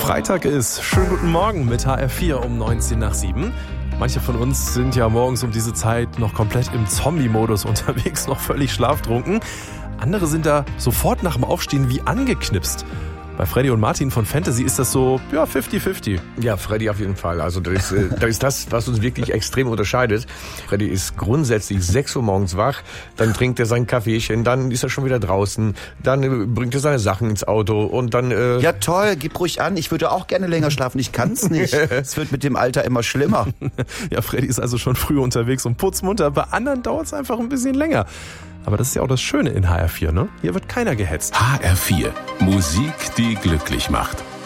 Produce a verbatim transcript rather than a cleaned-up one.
Freitag ist. Schönen guten Morgen mit H R vier um neunzehn nach sieben. Manche von uns sind ja morgens um diese Zeit noch komplett im Zombie-Modus unterwegs, noch völlig schlaftrunken. Andere sind da sofort nach dem Aufstehen wie angeknipst. Bei Freddy und Martin von Fantasy ist das so, ja, fifty fifty. Ja, Freddy auf jeden Fall. Also das ist, das ist das, was uns wirklich extrem unterscheidet. Freddy ist grundsätzlich sechs Uhr morgens wach, dann trinkt er sein Kaffeechen, dann ist er schon wieder draußen, dann bringt er seine Sachen ins Auto und dann... Äh ja toll, gib ruhig an, ich würde auch gerne länger schlafen, ich kann's nicht. Es wird mit dem Alter immer schlimmer. Ja, Freddy ist also schon früh unterwegs und putzmunter, bei anderen dauert's einfach ein bisschen länger. Aber das ist ja auch das Schöne in H R vier, ne? Hier wird keiner gehetzt. H R vier. Musik, die glücklich macht.